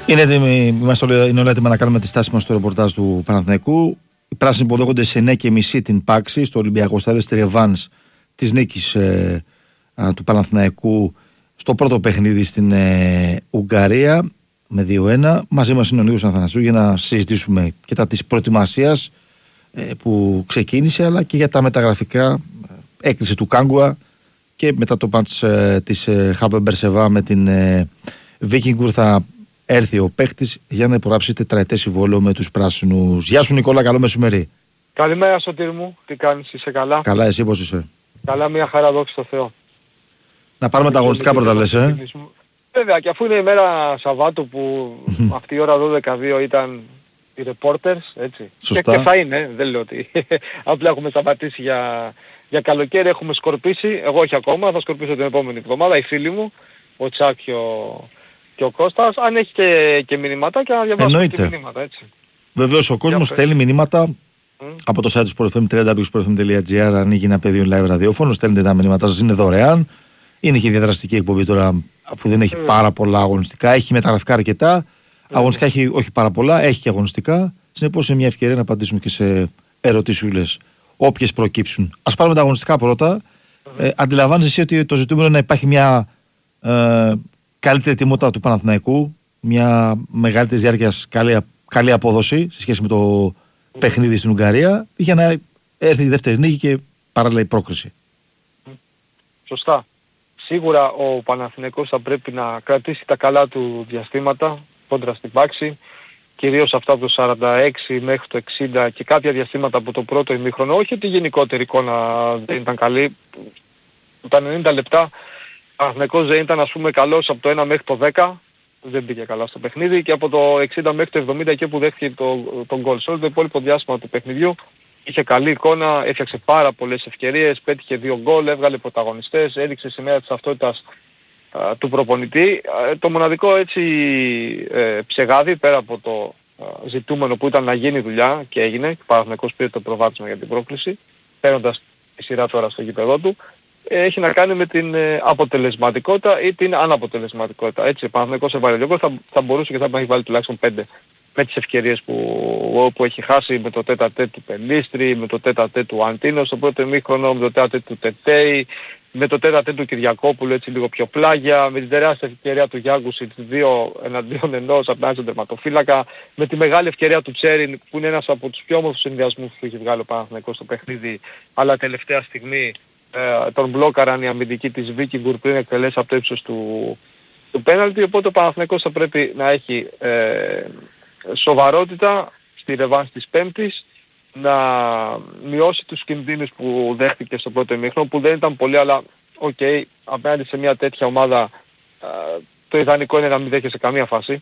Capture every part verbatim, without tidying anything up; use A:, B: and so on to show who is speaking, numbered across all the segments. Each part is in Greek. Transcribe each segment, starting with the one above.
A: Είναι, έτοιμοι, είμαστε όλοι, είναι όλα έτοιμα να κάνουμε τη στάση μας στο ρεπορτάζ του Παναθηναϊκού. Οι πράσινοι υποδέχονται σε εννιά και μισή την Πάξη στο Ολυμπιακό Στάδιο στη ρεβάνς της νίκης ε, α, του Παναθηναϊκού στο πρώτο παιχνίδι στην ε, Ουγγαρία με δύο ένα. Μαζί μας είναι ο Νίκος Αθανασίου για να συζητήσουμε και τα της προετοιμασίας ε, που ξεκίνησε, αλλά και για τα μεταγραφικά, ε, έκκληση του Κάγκουα και μετά το παντς ε, της ε, Χάπε Μπερσεβά με την ε, Βίκινγκουρ θα έρθει ο παίχτης για να υπογράψει τετραετές συμβόλαιο με τους πράσινους. Γεια σου Νικόλα, καλό μεσημέρι.
B: Καλημέρα Σωτήρ μου, τι κάνεις, είσαι καλά?
A: Καλά, εσύ πώς είσαι?
B: Καλά, μια χαρά, δόξα τω Θεώ.
A: Να πάρουμε τα αγωνιστικά πρώτα λες, ε?
B: Βέβαια, και αφού είναι η μέρα Σαββάτου που αυτή η ώρα δώδεκα δύο ήταν οι reporters, έτσι.
A: Σωστά.
B: Και, και θα είναι, δεν λέω ότι απλά έχουμε σταματήσει για, για καλοκαίρι, έχουμε σκορπίσει, εγώ όχι ακόμα, θα σκορπίσω την επόμενη εβδομάδα, οι φίλοι μου, ο Τσάκ και ο, και ο Κώστας, αν έχει και, και μηνύματάκια να διαβάσουμε και μηνύματα, έτσι.
A: Βεβαίως ο κόσμος στέλνει μηνύματα mm. από το site του Sport εφ εμ, double-u double-u double-u τελεία sport f m τελεία g r, ανοίγει ένα πεδίο live ραδιόφωνο, στέλνετε τα μηνύματά σας, είναι δωρεάν. Είναι και διαδραστική εκπομπή τώρα, αφού δεν έχει mm. πάρα πολλά αγωνιστικά, έχει μεταγραφικά αρκετά, mm. αγωνιστικά έχει όχι πάρα πολλά, έχει και αγωνιστικά, συνεπώς είναι μια ευκαιρία να απαντήσουμε και σε ερωτήσουλες όποιες προκύψουν. Ας πάρουμε τα αγωνιστικά πρώτα. Mm. Ε, αντιλαμβάνεσαι εσύ ότι το ζητούμενο είναι να υπάρχει μια ε, καλύτερη ετοιμότητα του Παναθηναϊκού, μια μεγαλύτερη διάρκεια καλή, καλή απόδοση σε σχέση με το mm. παιχνίδι στην Ουγγαρία, για να έρθει η δεύτερη νίκη και παράλληλα η πρόκριση.
B: Mm. Σωστά. Σίγουρα ο Παναθηναϊκός θα πρέπει να κρατήσει τα καλά του διαστήματα κόντρα στην Πάξη, κυρίως αυτά από το σαράντα έξι μέχρι το εξήντα και κάποια διαστήματα από το πρώτο ημίχρονο. Όχι ότι η γενικότερη εικόνα δεν ήταν καλή. Τα ενενήντα λεπτά ο Παναθηναϊκός δεν ήταν, ας πούμε, καλός από το ένα μέχρι το δέκα. Δεν πήγε καλά στο παιχνίδι, και από το εξήντα μέχρι το εβδομήντα εκεί που δέχτηκε τον το γκολ. Σε όλο το υπόλοιπο διάστημα του παιχνιδιού είχε καλή εικόνα, έφτιαξε πάρα πολλές ευκαιρίες, πέτυχε δύο γκολ, έβγαλε πρωταγωνιστές, έδειξε σημαία της ταυτότητας α, του προπονητή. Α, το μοναδικό έτσι ε, ψεγάδι, πέρα από το α, ζητούμενο που ήταν να γίνει δουλειά και έγινε, και ο Παναθηναϊκός πήρε το προβάδισμα για την πρόκληση, παίρνοντας τη σειρά τώρα στο γήπεδό του, ε, έχει να κάνει με την ε, αποτελεσματικότητα ή την αναποτελεσματικότητα. Έτσι, ο Παναθηναϊκός έβαλε δύο γκολ, θα, θα μπορούσε και θα έχει βάλει τουλάχιστον πέντε. Με τις ευκαιρίες που, που έχει χάσει, με το τέτα-τέτ του Πελίστρη, με το τέτα-τέτ του Αντίνο στο πρώτο ημίχρονο, με το τέτα-τέτ του Τετέι, με το τέτα-τέτ του Κυριακόπουλου έτσι λίγο πιο πλάγια, με την τεράστια ευκαιρία του Γιάγκουσιτ δύο εναντίον ενός απέναντι στον τερματοφύλακα, με τη μεγάλη ευκαιρία του Τσέριν που είναι ένας από τους πιο όμορφους συνδυασμούς που έχει βγάλει ο Παναθηναϊκός στο παιχνίδι, αλλά τελευταία στιγμή ε, τον μπλόκαραν οι αμυντικοί της Βίκινγκουρ πριν εκτελέσει από το ύψος του, του πέναλτι, οπότε ο Παναθηναϊκός θα πρέπει να έχει ε, σοβαρότητα στη ρεβάνς της Πέμπτης, να μειώσει τους κινδύνους που δέχτηκε στο πρώτο ημίχρονο, που δεν ήταν πολύ, αλλά οκ, okay, απέναντι σε μια τέτοια ομάδα α, το ιδανικό είναι να μην δέχεσαι καμία φάση,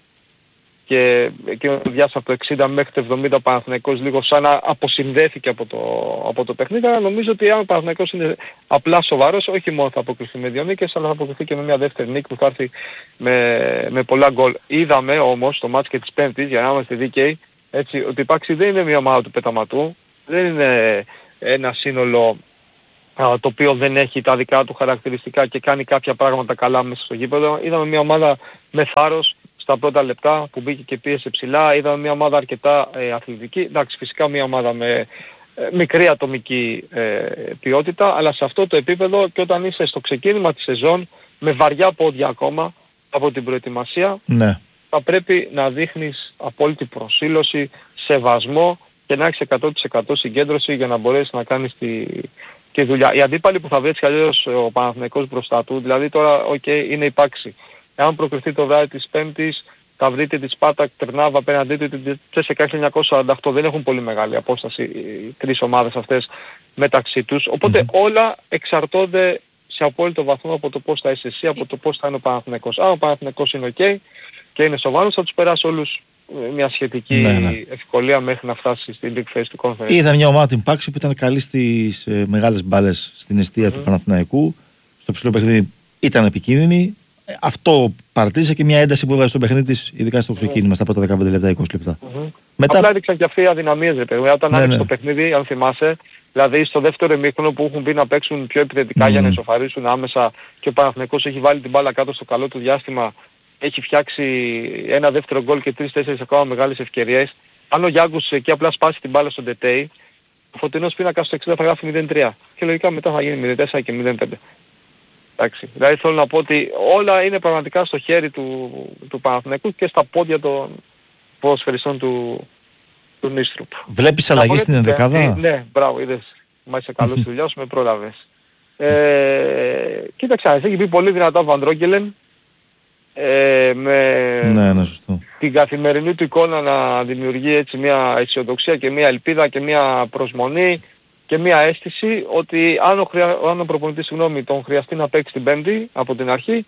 B: και εκείνο το διάστημα από το εξήντα μέχρι το εβδομήντα ο Παναθηναϊκός λίγο σαν να αποσυνδέθηκε από το, από το παιχνίδι, αλλά νομίζω ότι αν ο Παναθηναϊκός είναι απλά σοβαρός, όχι μόνο θα αποκριθεί με δύο νίκες, αλλά θα αποκριθεί και με μια δεύτερη νίκη που θα έρθει με, με πολλά γκολ. Είδαμε όμως το μάτς και της Πέμπτης, για να είμαστε δίκαιοι, έτσι, ότι η Πάξη δεν είναι μια ομάδα του πεταματού, δεν είναι ένα σύνολο α, το οποίο δεν έχει τα δικά του χαρακτηριστικά και κάνει κάποια πράγματα καλά μέσα στο γήπεδο. Είδαμε μια ομάδα με θάρρος στα πρώτα λεπτά που μπήκε και πίεσε ψηλά. Είδαμε μια ομάδα αρκετά ε, αθλητική. Εντάξει, φυσικά μια ομάδα με ε, μικρή ατομική ε, ποιότητα, αλλά σε αυτό το επίπεδο, και όταν είσαι στο ξεκίνημα της σεζόν με βαριά πόδια ακόμα από την προετοιμασία, ναι, θα πρέπει να δείχνεις απόλυτη προσήλωση, σεβασμό και να έχεις εκατό τοις εκατό συγκέντρωση για να μπορέσεις να κάνεις τη, τη δουλειά. Οι αντίπαλοι που θα βρει έτσι αλλιώς ο Παναθηναϊκός μπροστά του, δηλαδή τώρα okay, είναι η Πάξη. Εάν προκριθεί το βράδυ της Πέμπτης, θα βρείτε τη Σπάρτακ Τρνάβα απέναντί του την Τσέσσεκα χίλια εννιακόσια σαράντα οκτώ. Δεν έχουν πολύ μεγάλη απόσταση οι τρεις ομάδες αυτές μεταξύ τους. Οπότε mm-hmm. όλα εξαρτώνται σε απόλυτο βαθμό από το πώς θα είσαι εσύ, από το πώς θα είναι ο Παναθηναϊκός. Αν ο Παναθηναϊκός είναι ok και είναι σοβαρός, θα τους περάσει όλους μια σχετική ναι, ναι. ευκολία μέχρι να φτάσει στην big face του conference.
A: Είδα μια ομάδα την Πάξη που ήταν καλή στις ε, μεγάλες μπάλες στην εστία mm-hmm. του Παναθηναϊκού. Στο ψηλό παιχνίδι ήταν επικίνδυνη. Αυτό παρατήρησα και μια ένταση που έβγαζε στο παιχνίδι της, ειδικά στο ξεκίνημα, mm. στα πρώτα δεκαπέντε λεπτά, είκοσι λεπτά. Mm-hmm. Μετά... Απλά
B: έδειξαν και αυτοί αδυναμίες, ρε παιδί. Όταν ναι, άνοιξε ναι. το παιχνίδι, αν θυμάσαι, δηλαδή στο δεύτερο ημίχρονο που έχουν μπει να παίξουν πιο επιθετικά mm. για να ισοφαρίσουν άμεσα, και ο Παναθηναϊκός έχει βάλει την μπάλα κάτω στο καλό του διάστημα έχει φτιάξει ένα δεύτερο γκολ και τρεις-τέσσερις ακόμα μεγάλες ευκαιρίες. Αν ο Γιάνγκους εκεί απλά σπάσει την μπάλα στον Τετέι, ο φωτεινός πίνακας στο εξήντα θα γράφει μηδέν τρία. Και λογικά μετά θα γίνει μηδέν τέσσερα και μηδέν πέντε. Εντάξει. Δηλαδή θέλω να πω ότι όλα είναι πραγματικά στο χέρι του, του Παναθηναϊκού και στα πόδια των ποδοσφαιριστών του, του Νίστρουπ.
A: Βλέπεις αλλαγή στην ενδεκάδα?
B: Ναι, μπράβο, είδες. Μα είσαι καλός στη δουλειά σου, με πρόλαβες. Ε, κοίταξε, έχει πει πολύ δυνατά ο Βαντρόγκελεν. Ε, με
A: ναι, ναι, σωστό.
B: την καθημερινή του εικόνα να δημιουργεί έτσι μια αισιοδοξία και μια ελπίδα και μια προσμονή και μια αίσθηση ότι αν ο, χρειά, αν ο προπονητής συγγνώμη, τον χρειαστεί να παίξει την Πέμπτη από την αρχή,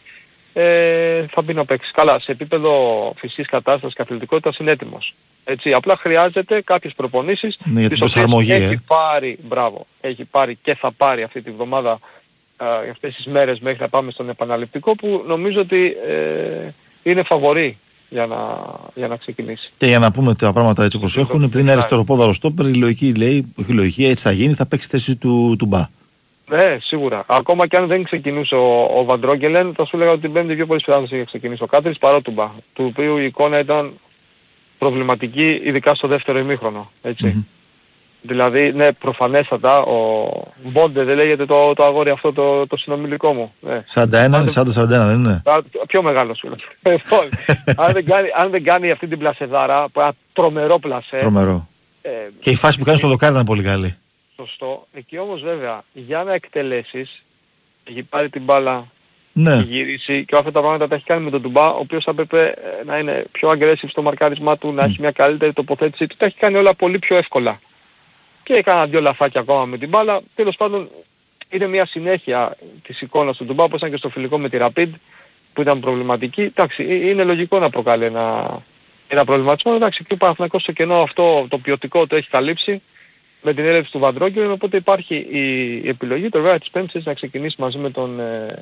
B: ε, θα μπει να παίξει. Καλά, σε επίπεδο φυσικής κατάστασης και αθλητικότητας είναι έτοιμος. Έτσι, απλά χρειάζεται κάποιες προπονήσεις,
A: ναι, για την προσαρμογή,
B: έχει
A: ε.
B: πάρει, μπράβο, έχει πάρει και θα πάρει αυτή τη βδομάδα, για αυτές τις μέρες μέχρι να πάμε στον επαναληπτικό, που νομίζω ότι ε, είναι φαβορί για να, για να ξεκινήσει.
A: Και για να πούμε τα πράγματα έτσι όπως έχουν, επειδή είναι αριστεροπόδαρο στόπερ, η λογική λέει, όχι η λογική, έτσι θα γίνει, θα παίξει θέση του, του Μπα.
B: Ναι, σίγουρα. Ακόμα και αν δεν ξεκινούσε ο, ο Βαντρόγκελεν, θα σου έλεγα ότι την Πέμπτη πιο πολύ πιθανότητες είχε ξεκινήσει ο Κάτρης παρά του Μπα, του οποίου η εικόνα ήταν προβληματική, ειδικά στο δεύτερο ημίχρονο. Έτσι. Mm-hmm. Δηλαδή, ναι, προφανέστατα, ο Μπόντε δεν λέγεται το, το αγόρι αυτό το, το συνομιλικό μου. Ναι.
A: σαράντα ένα, σαράντα σαράντα ένα δεν είναι?
B: Πιο μεγάλο σου λέω. αν, δεν κάνει, αν δεν κάνει αυτή την πλασεδάρα, ένα τρομερό πλασέ.
A: Τρομερό. Ε, και η φάση που κάνει στο δοκάρι ήταν πολύ καλή.
B: Σωστό. Εκεί όμως βέβαια, για να εκτελέσεις, έχει πάρει την μπάλα,
A: ναι.
B: έχει γυρίσει και αυτά τα πράγματα τα έχει κάνει με τον Ντουμπά, ο οποίος θα έπρεπε να είναι πιο aggressive στο μαρκάρισμά του, να mm. έχει μια καλύτερη τοποθέτηση του, τα έχει κάνει όλα πολύ πιο εύκολα. Και έκανα δύο λαφάκια ακόμα με την μπάλα. Τέλος πάντων είναι μια συνέχεια της εικόνας του Ντουμπά, όπως ήταν και στο φιλικό με τη Rapid που ήταν προβληματική. Εντάξει, είναι λογικό να προκαλεί ένα, ένα προβληματισμό. Εντάξει, και ο Παναθηναϊκός στο κενό αυτό το ποιοτικό το έχει καλύψει με την έλευση του Βαντρόγκελεν, οπότε υπάρχει η επιλογή το βέβαια της Πέμπτης να ξεκινήσει μαζί με τον,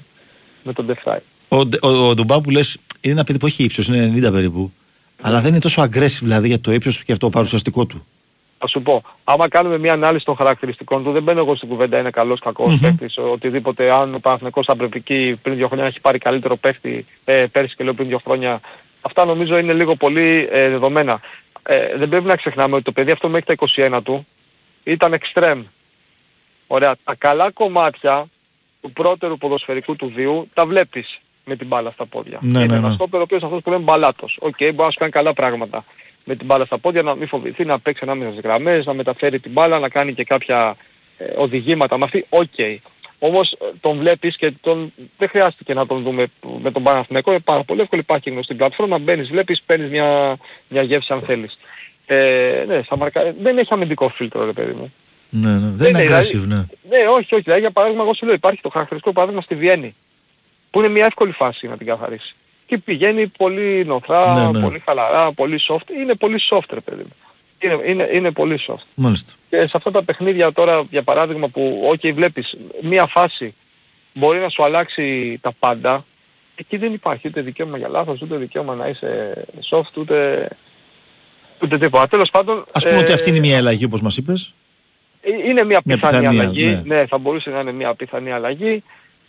B: με τον Ντεφράι.
A: Ο, ο, ο Ντουμπά που λες είναι ένα παιδί που έχει ύψος, είναι ενενήντα περίπου, mm. αλλά δεν είναι τόσο aggressive δηλαδή για το ύψος και αυτό το παρουσιαστικό του.
B: Θα σου πω, άμα κάνουμε μια ανάλυση των χαρακτηριστικών του, δεν μπαίνω εγώ στην κουβέντα είναι καλός, κακός mm-hmm. παίκτης, οτιδήποτε. Αν ο Παναθηναϊκός θα πρέπει εκεί πριν δύο χρόνια να έχει πάρει καλύτερο παίκτη, ε, πέρσι και λέω πριν δύο χρόνια, αυτά νομίζω είναι λίγο πολύ ε, δεδομένα. Ε, δεν πρέπει να ξεχνάμε ότι το παιδί αυτό μέχρι τα είκοσι ένα του ήταν extreme. Ωραία, τα καλά κομμάτια του πρώτερου ποδοσφαιρικού του βίου τα βλέπεις με την μπάλα στα πόδια.
A: Ναι, είναι
B: ναι,
A: ένας
B: ναι. στόπερ ο οποίος αυτός που λέμε μπαλάτος. Οκ, okay, μπορεί να σου κάνει καλά πράγματα με την μπάλα στα πόδια, να μην φοβηθεί, να παίξει ανάμεσα στις γραμμές, να μεταφέρει την μπάλα, να κάνει και κάποια ε, οδηγήματα με αυτή. Οκ. Okay. Όμως τον βλέπεις και τον... δεν χρειάστηκε να τον δούμε με τον Παναθηναϊκό, είναι πάρα πολύ εύκολο, υπάρχει γνωστή πλατφόρμα, μπαίνεις, βλέπεις, παίρνεις μια, μια γεύση αν θέλεις. Ε, ναι, μαρκα... δεν έχει αμυντικό φίλτρο ρε παιδί μου.
A: Ναι, ναι, δεν είναι aggressive, δηλαδή, ναι.
B: Ναι, όχι, όχι, δηλαδή για παράδειγμα εγώ σου λέω υπάρχει το χαρακτηριστικό παράδειγμα στη Βιέννη, που είναι μια εύκολη φάση να την καθαρίσει. Και πηγαίνει πολύ νοθρά, ναι, ναι. πολύ χαλαρά, πολύ soft. Είναι πολύ soft ρε παιδί μου. Είναι, είναι, είναι πολύ soft.
A: Μάλιστα.
B: Και σε αυτά τα παιχνίδια τώρα, για παράδειγμα που okay, βλέπεις μία φάση μπορεί να σου αλλάξει τα πάντα, εκεί δεν υπάρχει ούτε δικαίωμα για λάθος, ούτε δικαίωμα να είσαι soft, ούτε, ούτε τίποτα. Τέλος πάντων...
A: Ας πούμε ε, ότι αυτή είναι μια αλλαγή όπως μας είπες.
B: Είναι μια πιθανή
A: πιθανή,
B: αλλαγή. Ναι. ναι, θα μπορούσε να είναι μια πιθανή αλλαγή.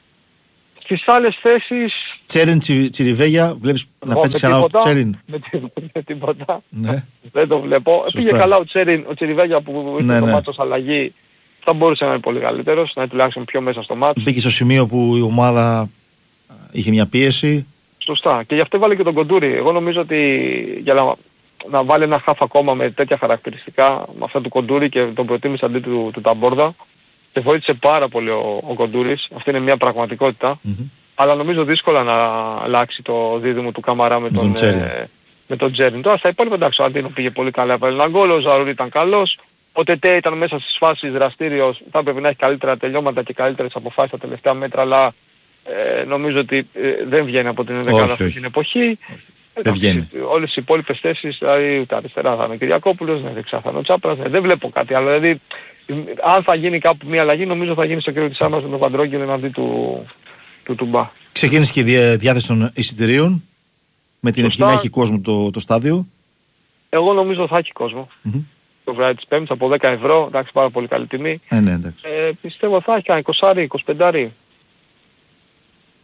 B: Στις άλλες θέσεις...
A: Τσέριν τσι, Τσιριβέγια, βλέπεις να παίξει ξανά ο Τσέριν.
B: Με, με τίποτα.
A: Ναι.
B: Δεν το βλέπω. Σωστά. Πήγε καλά ο Τσέριν, ο Τσιριβέγια που ήρθε ναι, το ναι. μάτσο αλλαγή. Θα μπορούσε να είναι πολύ καλύτερος, να είναι τουλάχιστον πιο μέσα στο μάτσο.
A: Μπήκε στο σημείο που η ομάδα είχε μια πίεση.
B: Σωστά. Και γι' αυτό βάλε και τον Κοντούρη. Εγώ νομίζω ότι για να, να βάλει ένα χαφ ακόμα με τέτοια χαρακτηριστικά, με αυτά του Κοντούρη και τον προτίμησε αντί του, του Ταμπόρδα. Και βοήθησε πάρα πολύ ο, ο Κοντούρης. Αυτή είναι μια πραγματικότητα. Mm-hmm. Αλλά νομίζω δύσκολα να αλλάξει το δίδυμο του Καμαρά με τον, τον ε, με τον Τζέριν. Τώρα στα υπόλοιπα εντάξει, ο Αντίνο πήγε πολύ καλά, έβαλε έναν γκολ, ο Ζαρούρι ήταν καλός. Ο Τετέ ήταν μέσα στις φάσεις δραστήριος, θα έπρεπε να έχει καλύτερα τελειώματα και καλύτερες αποφάσεις τα τελευταία μέτρα, αλλά ε, νομίζω ότι ε, δεν βγαίνει από την ενδεκάδα αυτή την εποχή.
A: Δεν βγαίνει.
B: Όλες οι υπόλοιπες θέσεις, δηλαδή ούτε αριστερά θα είναι ο Κυριακόπουλος, ναι, δεξιά θα είναι ο Τσάπρας, ναι, δεν βλέπω κάτι άλλο. Δηλαδή, αν θα γίνει κάπου μια αλλαγή, νομίζω θα γίνει στο κύριο της Άμας με τον Βαντρόγκελεν αντί του, του Τουμπά.
A: Ξεκίνησε και η διά, διάθεση των εισιτηρίων, με την ευχή να έχει κόσμο το, το στάδιο.
B: Εγώ νομίζω θα έχει κόσμο. Mm-hmm. Το βράδυ της Πέμπτης από δέκα ευρώ, εντάξει, πάρα πολύ καλή τιμή.
A: Ε, ναι, εντάξει.
B: Ε, πιστεύω θα έχει κανένα είκοσι είκοσι πέντε.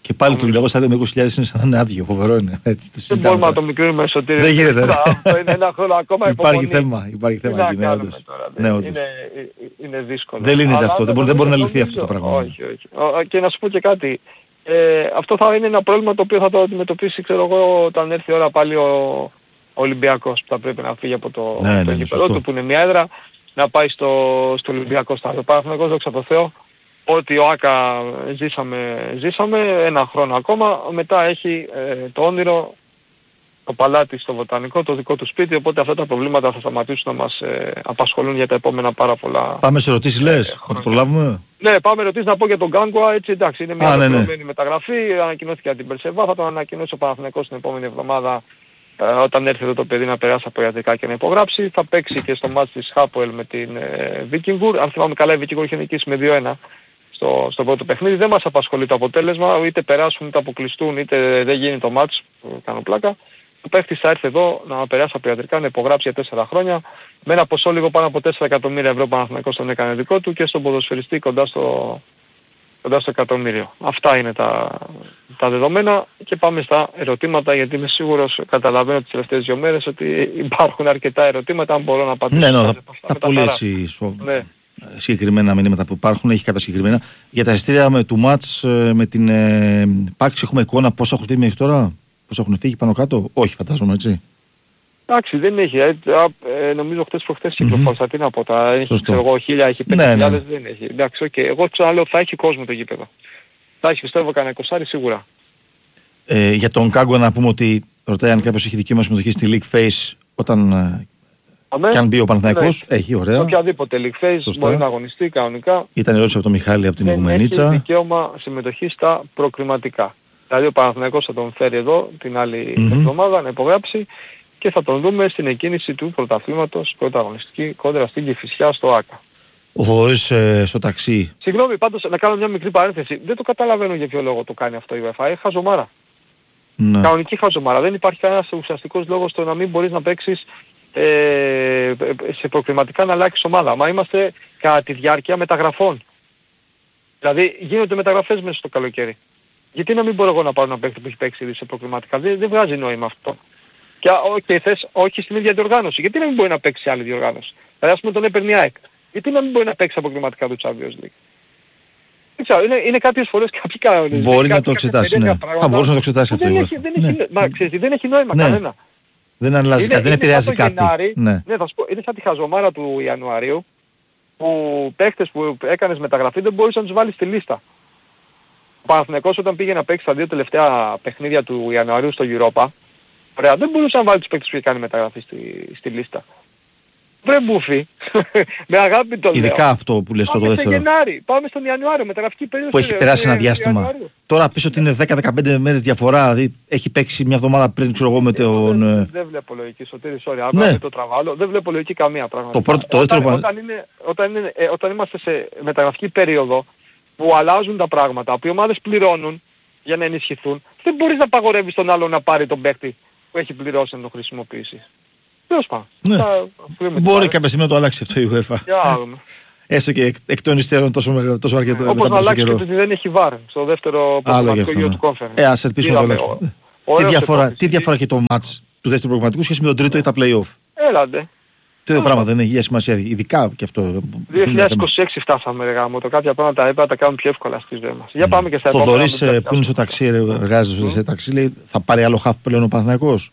A: Και πάλι του Ολυμπιακού στάδιο με είκοσι χιλιάδες είναι σαν να είναι άδειο. Φοβερό είναι. Έτσι, το
B: δεν μπορούμε να το μικρύνουμε εσωτερικά.
A: Δεν γίνεται.
B: Αυτό είναι ένα χρόνο ακόμα.
A: Υπάρχει θέμα. Υπάρχει θέμα εκεί, ναι, όντως. Ναι, όντως.
B: Είναι, είναι δύσκολο.
A: Δεν λύνεται αυτό. Δεν μπορεί, δεν μπορεί να λυθεί αυτό το πράγμα.
B: Όχι, όχι. Και να σου πω και κάτι. Ε, αυτό θα είναι ένα πρόβλημα το οποίο θα το αντιμετωπίσει, ξέρω εγώ, όταν έρθει η ώρα πάλι ο Ολυμπιακός που θα πρέπει να φύγει από το,
A: ναι,
B: το
A: ναι,
B: γήπεδο του που είναι μια έδρα, να πάει στο, στο Ολυμπιακό στάδιο. Παναθηναϊκός, δόξα τω Θεώ, ότι ο Άκα ζήσαμε, ζήσαμε ένα χρόνο ακόμα, μετά έχει ε, το όνειρο, το παλάτι στο Βοτανικό, το δικό του σπίτι, οπότε αυτά τα προβλήματα θα σταματήσουν να μας ε, απασχολούν για τα επόμενα πάρα πολλά...
A: Πάμε σε ερωτήσεις λες, θα το προλάβουμε.
B: Ναι, πάμε ερωτήσεις να πω για τον Γκάνγκουα, έτσι εντάξει, είναι μια ολοκληρωμένη
A: ναι, ναι.
B: μεταγραφή, ανακοινώθηκε από την Περσεβά, θα τον ανακοινώσει ο Παναθηναϊκός την επόμενη εβδομάδα ε, όταν έρθει εδώ το παιδί να περάσει από ιατρικά και να υπογράψει. Θα παίξει και στο μάτς της Χάπουελ με την ε, Βίκινγκουρ, αν θυμάμαι καλά η Βίκινγκουρ είχε νικήσει με δύο ένα. Στο, στο πρώτο παιχνίδι. Δεν μας απασχολεί το αποτέλεσμα, είτε περάσουν είτε αποκλειστούν είτε δεν γίνει το μάτς, κάνω πλάκα. Ο παίχτης θα έρθει εδώ να περάσει από ιατρικά, να υπογράψει για τέσσερα χρόνια. Με ένα ποσό λίγο πάνω από τέσσερα εκατομμύρια ευρώ Παναθηναϊκός τον έκανε δικό του και στον ποδοσφαιριστή κοντά στο, κοντά στο εκατομμύριο. Αυτά είναι τα, τα δεδομένα και πάμε στα ερωτήματα γιατί είμαι σίγουρος, καταλαβαίνω τις τελευταίες δύο μέρες ότι υπάρχουν αρκετά ερωτήματα, αν μπορώ να απαντήσω.
A: Ναι, ναι, τα, τα πολύ έτσι ναι. Συγκεκριμένα μηνύματα που υπάρχουν, έχει κάποια συγκεκριμένα. Για τα εισιτήρια με, του μάτς με την ε, Πάξη έχουμε εικόνα πόσα έχουν φύγει μέχρι τώρα, πόσα έχουν φύγει πάνω κάτω, όχι φαντάζομαι έτσι. Εντάξει
B: δεν έχει, ε, ε, νομίζω χτες προχτές κυκλοφόρησα, mm-hmm. τι να πω, τα έχει ξέρω εγώ χίλια, έχει πέντε χιλιάδες, ναι, ναι. δεν έχει. Εντάξει, okay. Εγώ ξαναλέω θα έχει κόσμο το γήπεδο. Θα έχει πιστεύω κανένα εικοσάρι σίγουρα.
A: Ε, για τον Κάγκο να πούμε ότι ρωτάει αν κάποιος έχει δικαίωμα συμμετοχή στη League Face όταν... Αμέ. Και αν μπει ο Παναθηναϊκός, ναι. Έχει ωραία.
B: Οποιαδήποτε League Face μπορεί να αγωνιστεί κανονικά.
A: Ήταν ερώτηση από τον Μιχάλη από την Ιγουμενίτσα.
B: Έχει δικαίωμα συμμετοχή στα προκριματικά. Δηλαδή ο Παναθηναϊκός θα τον φέρει εδώ την άλλη mm-hmm. εβδομάδα να υπογράψει και θα τον δούμε στην εκκίνηση του πρωταθλήματος πρωταγωνιστική κόντρα στην Κηφισιά στο Άκα.
A: Ο Βορής ε, στο ταξί.
B: Συγγνώμη πάντως να κάνω μια μικρή παρένθεση. Δεν το καταλαβαίνω για ποιο λόγο το κάνει αυτό η UEFA. Έχει χαζομάρα. Ναι. Κανονική χαζομάρα. Δεν υπάρχει κανένας ουσιαστικός λόγος στο να μην μπορείς να παίξεις Ε, σε προκριματικά να αλλάξεις ομάδα. Μα είμαστε κατά τη διάρκεια μεταγραφών. Δηλαδή γίνονται μεταγραφές μέσα στο καλοκαίρι. Γιατί να μην μπορώ εγώ να πάρω ένα παίκτη που έχει παίξει ήδη σε προκριματικά. Δεν, δεν βγάζει νόημα αυτό. Και okay, θες όχι στην ίδια διοργάνωση. Γιατί να μην μπορεί να παίξει σε άλλη διοργάνωση. Δηλαδή ας πούμε τον έπαιρνε η ΑΕΚ. Γιατί να μην μπορεί να παίξει σε προκριματικά του Champions League. Δεν ξέρω, είναι, είναι κάποιες φορές κάποιοι κανόνες.
A: Μπορεί να το εξετάσει, ναι. Θα μπορούσε να το εξετάσει αυτό.
B: Δεν έχει, δεν έχει, ναι. Μα, ξέρεις, δεν έχει νόημα ναι. κανένα.
A: Δεν αλλάζει κάτι, δεν επηρεάζει κάτι.
B: Γενάρη, ναι. ναι, θα σου πω, είναι σαν τη χαζομάρα του Ιανουαρίου που παίχτες που έκανες μεταγραφή δεν μπορείς να τους βάλεις στη λίστα. Ο Παναθηναϊκός όταν πήγε να παίξει τα δύο τελευταία παιχνίδια του Ιανουαρίου στο Europa, ωραία, δεν μπορούσε να βάλει τους παίχτες που είχε κάνει μεταγραφή στη, στη λίστα. Βρε μπούφι, με αγάπη το λέω.
A: Ειδικά αυτό που λες το δεύτερο.
B: Πάμε στον Γενάρη, πάμε στον Ιανουάριο, μεταγραφική περίοδο.
A: Που έχει περάσει ένα διάστημα. Τώρα πεις ότι είναι δέκα με δεκαπέντε μέρες διαφορά, δηλαδή έχει παίξει μια εβδομάδα πριν, ξέρω εγώ, με τον...
B: Δεν, δεν βλέπω λογική, Σωτήρη, sorry, άμα ναι. το τραβάλω, δεν βλέπω λογική καμία πράγμα.
A: Το πρώτο, το δεύτερο...
B: Όταν, όταν, είναι, όταν, είναι, ε, όταν είμαστε σε μεταγραφική περίοδο που αλλάζουν τα πράγματα, που οι ομάδες πληρώνουν για να ενισχυθούν, δεν μπορείς να απαγορεύεις τον άλλο να πάρει τον παίκτη που έχει πληρώσει να τον χρησιμοποιήσει. Τέλος πάντων.
A: Ναι. Μπορεί κάποια στιγμή να το αλλάξει αυτό η UEFA. Έστω και εκ, εκ των υστέρων τόσο, τόσο αρκετό καιρό.
B: Όπως να αλλάξει και ότι δεν έχει βάρ στο δεύτερο προγραμματικό γύρο του Conference.
A: Ε, ας ελπίσουμε να το αλλάξουμε. Τι διαφορά, τι διαφορά έχει το μάτς του δεύτερου προγραμματικού σχέση με τον τρίτο ή τα play-off.
B: Έλαντε.
A: Το ίδιο πράγμα δεν έχει για σημασία, ειδικά και αυτό.
B: δύο χιλιάδες είκοσι έξι φτάσαμε ρε γάμο, το κάποια πράγματα έπρεπε να τα κάνουμε πιο εύκολα στις ζωές μας. Για πάμε και στα επόμενα.
A: Θοδωρής που είναι στο ταξί, εργάζεται σε ταξί, λέει θα πάρει άλλο χαφ πλέον ο Παναθηναϊκός.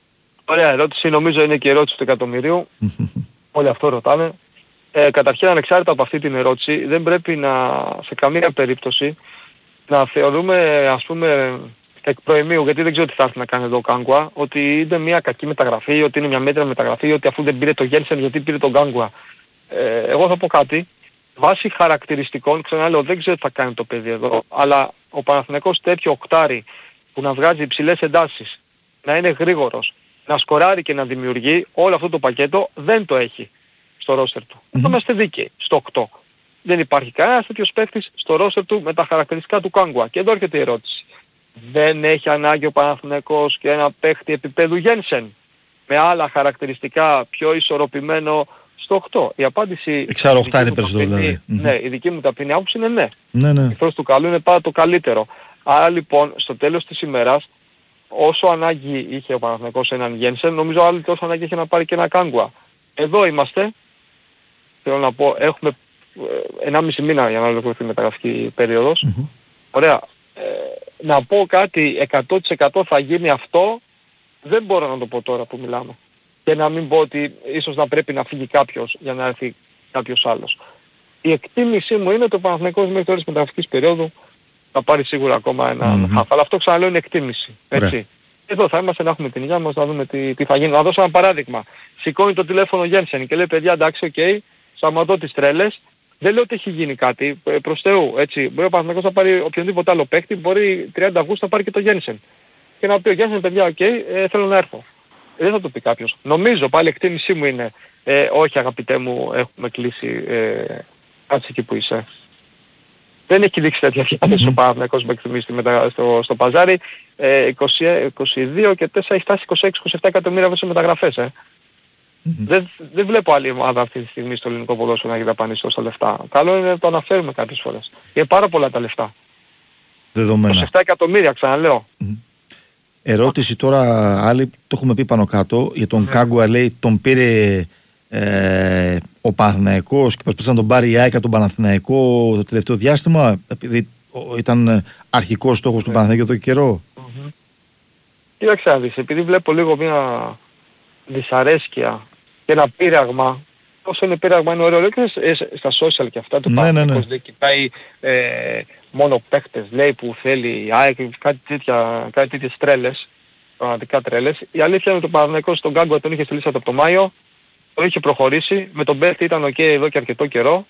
B: Ωραία ερώτηση, νομίζω είναι και η ερώτηση του εκατομμυρίου. Όλοι αυτό ρωτάνε. Ε, καταρχήν ανεξάρτητα από αυτή την ερώτηση δεν πρέπει να σε καμία περίπτωση να θεωρούμε ας πούμε εκ προημίου, γιατί δεν ξέρω τι θα έρθει να κάνει εδώ ο Γκάνγκουα, ότι είναι μια κακή μεταγραφή, ότι είναι μια μέτρια μεταγραφή, ότι αφού δεν πήρε το Γένσεν γιατί πήρε τον Γκάνγκουα. Ε, εγώ θα πω κάτι, βάσει χαρακτηριστικών, ξαναλέω δεν ξέρω τι θα κάνει το παιδί εδώ, αλλά ο Παναθηναϊκός τέτοιο οκτάρι που να βγάζει υψηλές εντάσεις, να είναι γρήγορος, να σκοράρει και να δημιουργεί, όλο αυτό το πακέτο δεν το έχει στο ρόστερ του. Mm-hmm. Θα είμαστε δίκαιοι στο οκτώ. Δεν υπάρχει κανένας τέτοιος παίκτης στο ρόστερ του με τα χαρακτηριστικά του Γκάνγκουα. Και εδώ έρχεται η ερώτηση. Δεν έχει ανάγκη ο Παναθηναϊκός και ένα παίκτη επίπεδου Γένσεν με άλλα χαρακτηριστικά πιο ισορροπημένο στο οκτώ. Η απάντηση...
A: Εξάρω οκτά είναι περισσότερο δηλαδή.
B: Ναι, η δική μου ταπεινή άποψη είναι ναι.
A: Ναι, ναι.
B: Εχθρός του καλού είναι πάρα το καλύτερο. Άρα λοιπόν στο τέλος της ημέρας, όσο ανάγκη είχε ο Παναθηναϊκός έναν Γένσεν, νομίζω άλλο τόσο ανάγκη είχε να πάρει και ένα Κάγκουα. Εδώ είμαστε, θέλω να πω, έχουμε ενάμιση μήνα για να ολοκληρωθεί η μεταγραφική περίοδος.
A: Mm-hmm.
B: Ωραία. Ε, να πω κάτι εκατό τοις εκατό θα γίνει αυτό, δεν μπορώ να το πω τώρα που μιλάμε. Και να μην πω ότι ίσως να πρέπει να φύγει κάποιος για να έρθει κάποιος άλλος. Η εκτίμησή μου είναι ότι ο Παναθηναϊκός μέχρι τώρα της μεταγραφικής περίοδου θα πάρει σίγουρα ακόμα ένα mm-hmm. χαφ. Αλλά αυτό ξαναλέω είναι εκτίμηση. Έτσι. Yeah. Εδώ θα είμαστε να έχουμε την υγεία μας, να δούμε τι, τι θα γίνει. Να δώσω ένα παράδειγμα. Σηκώνει το τηλέφωνο Γένσεν και λέει παιδιά εντάξει, οκ, okay, σταματώ τις τρέλες. Δεν λέω ότι έχει γίνει κάτι, προς Θεού, έτσι. Μπορεί ο Παναθηναϊκός να πάρει οποιονδήποτε άλλο παίκτη, μπορεί τριάντα Αυγούστου να πάρει και το Γένσεν. Και να πει ο Γένσεν, παιδιά, οκ, okay, ε, θέλω να έρθω. Ε, δεν θα το πει κάποιος. Νομίζω, πάλι εκτίμησή μου είναι, ε, όχι αγαπητέ μου, έχουμε κλείσει, ε, κάτσε εκεί που είσαι. Δεν έχει δείξει τέτοια διάθεση ο Παναθηναϊκός με εκτιμήσει στο, στο παζάρι. Ε, είκοσι, είκοσι δύο και τέσσερα έχει φτάσει είκοσι έξι είκοσι επτά εκατομμύρια μέσα σε μεταγραφές, ε. Mm-hmm. Δεν, δεν βλέπω άλλη ομάδα αυτή τη στιγμή στο ελληνικό ποδόσφαιρο να έχει δαπανίσει τόσα λεφτά. Καλό είναι να το αναφέρουμε κάποιες φορές. Είναι πάρα πολλά τα λεφτά.
A: Δεδομένα.
B: είκοσι επτά εκατομμύρια ξαναλέω.
A: Mm-hmm. Ερώτηση τώρα άλλη, το έχουμε πει πάνω κάτω, για τον mm-hmm. Κάγκουα λέει τον πήρε ε, ο Παναθηναϊκός και προσπάθησε να τον πάρει η ΑΕΚ τον Παναθηναϊκό το τελευταίο διάστημα επειδή ήταν αρχικός στόχος mm-hmm. του Παναθηναϊκού εδώ και καιρό.
B: Mm-hmm. Κοίταξε να δεις, επειδή βλέπω λίγο μια δυσαρέσκεια και ένα πείραγμα. Όσο είναι πείραγμα είναι ωραίο και στα social και αυτά. Το
A: ναι,
B: Παναθηναϊκός
A: ναι, ναι.
B: δεν κοιτάει ε, μόνο παίκτες, λέει που θέλει η ΑΕΚ, κάτι, τέτοια, κάτι τέτοιες τρέλες, πραγματικά τρέλες. Η αλήθεια είναι ότι ο Παναθηναϊκός στον Κάγκουα τον είχε στελίσει από το Μάιο, το είχε προχωρήσει, με τον παίκτη ήταν ok εδώ και αρκετό καιρό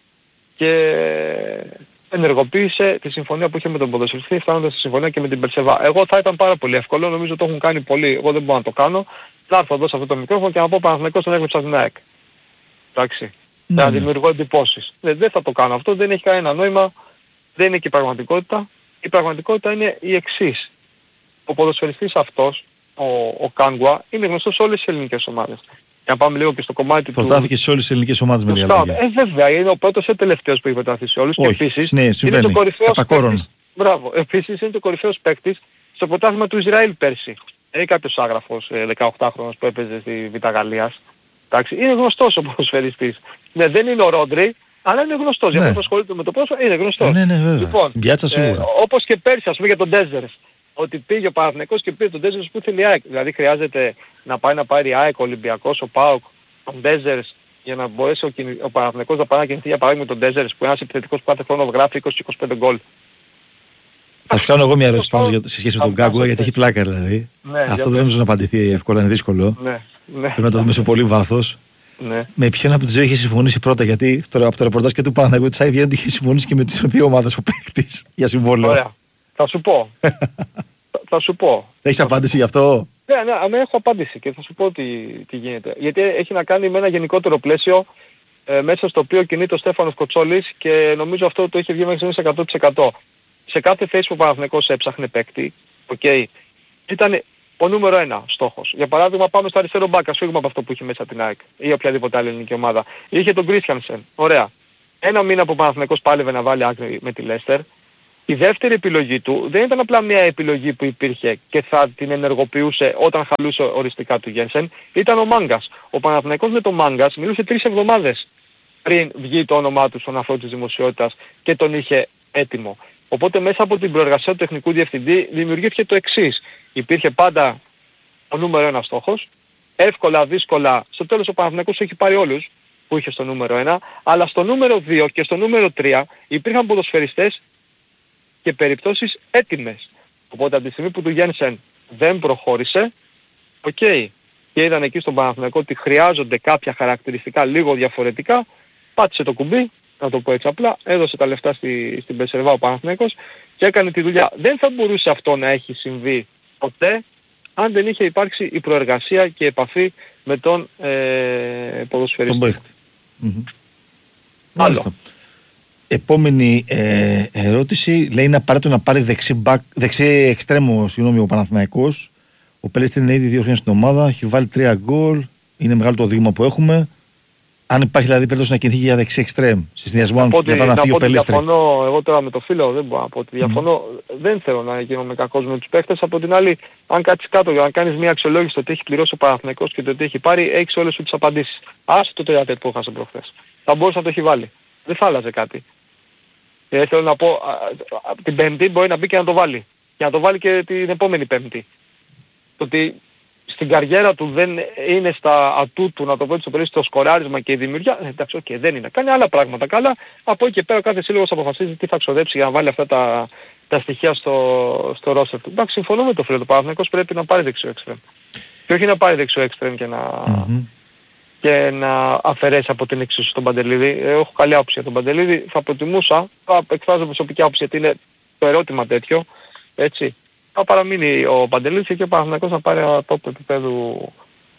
B: και ενεργοποίησε τη συμφωνία που είχε με τον ποδοσφαιριστή, φτάνοντας στη συμφωνία και με την Περσεβά. Εγώ θα ήταν πάρα πολύ εύκολο, νομίζω το έχουν κάνει πολλοί, εγώ δεν μπορώ να το κάνω. Να έρθω εδώ σε αυτό το μικρόφωνο και να πω Παναθηναϊκός τον έγραψα στην ΑΕΚ. Εντάξει.
A: Ναι,
B: να
A: ναι.
B: δημιουργώ εντυπώσεις. Δεν, δεν θα το κάνω αυτό, δεν έχει κανένα νόημα, δεν είναι και η πραγματικότητα. Η πραγματικότητα είναι η εξής. Ο ποδοσφαιριστής αυτός, ο, ο Κάγκουα, είναι γνωστός σε όλες τις ελληνικές ομάδες. Για να πάμε λίγο και στο κομμάτι του...
A: Προτάθηκε σε όλες τις ελληνικές ομάδες με λίγα λόγια.
B: Ε, βέβαια, είναι ο πρώτος και τελευταίος που έχει προταθεί σε όλους.
A: Όχι,
B: και επίσης
A: ναι,
B: είναι το κορυφαίος
A: παίκτης.
B: Μπράβο. Επίσης είναι το κορυφαίος παίκτης στο πρωτάθλημα του Ισραήλ πέρσι. Είναι κάποιος άγραφος δεκαοκτάχρονος που έπαιζε στη Β' Γαλλίας. Εντάξει, είναι γνωστός ο ποδοσφαιριστής. Ναι, δεν είναι ο Ρόντρι, αλλά είναι γνωστός.
A: Ναι.
B: Για να ασχολείται με το ποδόσφαιρο είναι γνωστός.
A: Ναι, ναι, βέβαια.
B: Λοιπόν,
A: στην πιάτσα σίγουρα.
B: Ε, όπως και πέρσι, ας πούμε για τον Ντέζερς. Ότι πήγε ο Παναθηναϊκός και πήρε τον Ντέζερς που θέλει η ΑΕΚ. Δηλαδή χρειάζεται να πάει να πάρει η ΑΕΚ, ο Ολυμπιακός, ο ΠΑΟΚ, τον Ντέζερς για να μπορέσει ο, ο Παναθηναϊκός να πάει να κινηθεί για παράδειγμα τον Ντέζερς που είναι ένας επιθετικός που κάθε χρόνο γράφει είκοσι με είκοσι πέντε γκολ.
A: Θα σου κάνω εγώ μια ερώτηση πάνω σε σχέση με τον Κάγκουα γιατί έχει πλάκα δηλαδή. Ναι, αυτό δεν νομίζω να απαντηθεί εύκολα, είναι δύσκολο.
B: Ναι, ναι.
A: Πρέπει να το δούμε σε πολύ βάθος.
B: Ναι.
A: Με ποιον από τους δύο είχε συμφωνήσει πρώτα, γιατί τώρα από το ρεπορτάζ και του Παναθηναϊκού της ΑΕΒ είχε συμφωνήσει και με τις δύο ομάδες ο παίκτης για συμβόλαιο.
B: Ωραία. Θα σου πω. θα, θα σου πω.
A: Έχεις απάντηση γι' αυτό?
B: Ναι, ναι, ναι, έχω απάντηση και θα σου πω τι, τι γίνεται. Γιατί έχει να κάνει με ένα γενικότερο πλαίσιο ε, μέσα στο οποίο κινείται ο Στέφανος Κοτσόλης και νομίζω αυτό το είχε βγει μέχρι στιγμής εκατό τοις εκατό. Σε κάθε θέση που ο Παναθηναϊκός έψαχνε παίκτη, okay, ήταν ο νούμερο ένα στόχος. Για παράδειγμα πάμε στο αριστερό μπακ, ας φύγουμε από αυτό που είχε μέσα την ΑΕΚ ή οποιαδήποτε άλλη ελληνική ομάδα. Είχε τον Κρίστιανσεν. Ωραία. Ένα μήνα που ο Παναθηναϊκός πάλευε να βάλει άκρη με τη Λέστερ. Η δεύτερη επιλογή του δεν ήταν απλά μια επιλογή που υπήρχε και θα την ενεργοποιούσε όταν χαλούσε οριστικά του Γένσεν. Ήταν ο Μάγκας. Ο Παναθηναϊκός με τον Μάγκας μιλούσε τρεις εβδομάδες πριν βγει το όνομά του στον αφρό της δημοσιότητας και τον είχε έτοιμο. Οπότε μέσα από την προεργασία του τεχνικού διευθυντή δημιουργήθηκε το εξής. Υπήρχε πάντα ο νούμερο ένα στόχος. Εύκολα, δύσκολα. Στο τέλος ο Παναθηναϊκός έχει πάρει όλους που είχε στο νούμερο ένα. Αλλά στο νούμερο δύο και στο νούμερο τρία υπήρχαν ποδοσφαιριστές και περιπτώσεις έτοιμες. Οπότε από τη στιγμή που του Γένσεν δεν προχώρησε, οκ. Okay, και είδαν εκεί στον Παναθηναϊκό ότι χρειάζονται κάποια χαρακτηριστικά λίγο διαφορετικά, πάτησε το κουμπί, να το πω έτσι απλά, έδωσε τα λεφτά στη, στην Πεσερβά ο Παναθηναϊκός και έκανε τη δουλειά. Δεν θα μπορούσε αυτό να έχει συμβεί ποτέ αν δεν είχε υπάρξει η προεργασία και η επαφή με τον ε, ποδοσφαιριστή.
A: Τον παίχτη. Mm-hmm. Άλλο. Επόμενη ε, ερώτηση λέει είναι απαραίτητο να πάρει δεξί, back, δεξί εξτρέμο συγγνώμη, ο Παναθηναϊκός. Ο Πελέστρη είναι ήδη δύο χρόνια στην ομάδα, έχει βάλει τρία γκολ, είναι μεγάλο το δείγμα που έχουμε. Αν υπάρχει δηλαδή περίπτωση να κινηθεί για δεξί εξτρέμ, σε συνδυασμό
B: να
A: για να φύγει ο Πελίστρη.
B: Διαφωνώ, εγώ τώρα με το φίλο δεν μπορώ να πω ότι διαφωνώ. Mm. Δεν θέλω να γίνομαι κακός με τους παίχτες. Από την άλλη, αν κάτσεις κάτω για να κάνεις μια αξιολόγηση το τι έχει πληρώσει ο Παναθηναϊκός και το τι έχει πάρει, έχεις όλες σου τις απαντήσεις. Άσε το τρία τέτ που έχασε προχθές. Θα μπορούσε να το έχει βάλει. Δεν θα άλλαζε κάτι. Ε, θέλω να πω, α, α, την Πέμπτη μπορεί να μπει και να το βάλει. Και να το βάλει και την επόμενη Πέμπτη. Το ότι στην καριέρα του δεν είναι στα ατού του να το πω στο στο σκοράρισμα και η δημιουργία, εντάξει, οκ, okay, δεν είναι. Κάνει άλλα πράγματα καλά. Από εκεί και πέρα κάθε σύλλογος αποφασίζει τι θα ξοδέψει για να βάλει αυτά τα, τα στοιχεία στο, στο ρόστερ του. Εντάξει, συμφωνώ με το φίλο του. Παναθηναϊκός πρέπει να πάρει δεξιό εξτρέμ. Και όχι να πάρει δεξιό εξτρέμ και να, mm-hmm. και να αφαιρέσει από την εξίσου τον Παντελίδη. Έχω καλή άποψη για τον Παντελίδη. Θα προτιμούσα, θα εκφράζω προσωπική άποψη γιατί είναι το ερώτημα τέτοιο, έτσι. Θα παραμείνει ο Παντελής και ο Παναθηναϊκός να πάρει ένα top επίπεδου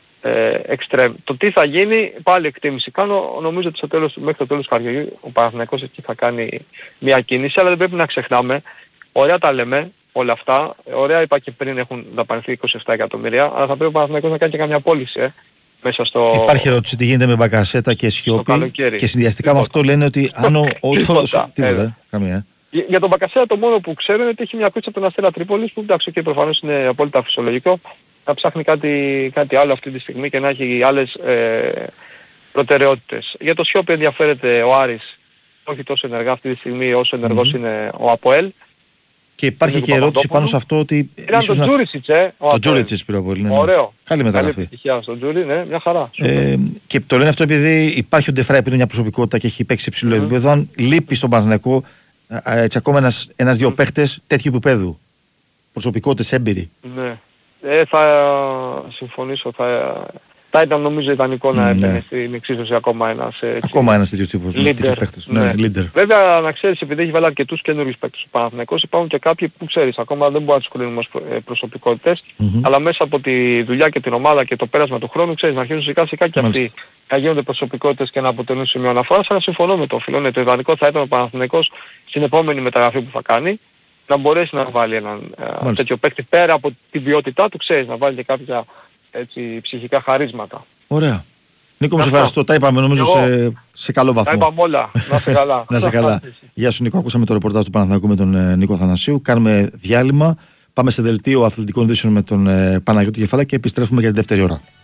B: εξτρέμ. Το τι θα γίνει, πάλι εκτίμηση κάνω, νομίζω ότι στο τέλος, μέχρι το τέλος του καριερίου ο Παναθηναϊκός εκεί θα κάνει μια κίνηση, αλλά δεν πρέπει να ξεχνάμε, ωραία τα λέμε όλα αυτά, ωραία είπα και πριν έχουν δαπανηθεί είκοσι επτά εκατομμύρια, αλλά θα πρέπει ο Παναθηναϊκός να κάνει και καμιά πώληση, ε, μέσα στο...
A: Υπάρχει ερώτηση τι γίνεται με Μπακασέτα και Σιώπη και συνδυαστικά με αυτό λένε ότι αν ο... Τίποτα, καμία.
B: Για τον Μπακασέα το μόνο που ξέρω είναι ότι έχει μια κούτσα από τον Αστέρα Τρίπολης που εντάξει και προφανώς είναι απόλυτα φυσιολογικό να ψάχνει κάτι, κάτι άλλο αυτή τη στιγμή και να έχει άλλες ε, προτεραιότητες. Για το Σιώπη ενδιαφέρεται ο Άρης όχι τόσο ενεργά αυτή τη στιγμή όσο ενεργός mm-hmm. είναι ο ΑΠΟΕΛ.
A: Και υπάρχει και ερώτηση πάνω σε αυτό ότι...
B: Ήταν τον Τζούρισιτς, ε,
A: το Τζούρισιτς πήρε πολύ, ναι.
B: Ωραίο.
A: Καλή μεταγραφή.
B: Καλή επιτυχία στον Τζούρι, ναι, μια χαρά.
A: Ε, και το λένε αυτό επειδή υπάρχει ο Ντεφράι που είναι μια προσωπικότητα και έχει παίξει σε ψηλό mm-hmm. επίπεδο. Αν λείπει στον Παναθηναϊκό έτσι ακόμα ένας, ένας δύο mm. παίχτες τέτοιου επίπεδου. Προσωπικότητες έμπειροι.
B: Ναι. Ε, θα συμφωνήσω. Θα, θα ήταν νομίζω ιδανικό mm, να έπαιρνε ναι. στην εξίσωση ακόμα ένας έτσι,
A: ακόμα ένας τέτοιος τύπος παίχτες.
B: Ναι. Ναι, leader. Βέβαια να ξέρεις επειδή έχει βάλει αρκετούς καινούριους παίκτες ο Παναθηναϊκός υπάρχουν και κάποιοι που ξέρεις ακόμα δεν μπορούν να τους κρίνουμε ως προσωπικότητες mm-hmm. αλλά μέσα από τη δουλειά και την ομάδα και το πέρασμα του χρόνου ξέρεις να αρχίζουν σιγά σιγά και αυτοί να γίνονται προσωπικότητες και να αποτελούν σημείο αναφοράς, αλλά συμφωνώ με το φίλο. Ναι, το ιδανικό θα ήταν ο Παναθηναϊκός στην επόμενη μεταγραφή που θα κάνει να μπορέσει να βάλει έναν ε, τέτοιο παίκτη πέρα από την ποιότητά του, ξέρεις, να βάλει και κάποια έτσι, ψυχικά χαρίσματα.
A: Ωραία. Νίκο, μου σε ευχαριστώ. Τα είπαμε νομίζω σε, σε καλό βαθμό.
B: Τα είπαμε όλα. Να είσαι καλά.
A: Να είσαι καλά. Γεια σου Νίκο, ακούσαμε το ρεπορτάζ του Παναθηναϊκού με τον ε, Νίκο Αθανασίου. Κάνουμε διάλειμμα. Πάμε σε δελτίο αθλητικών ειδήσεων με τον ε, Παναγιώτη Κεφάλα και επιστρέφουμε για τη δεύτερη ώρα.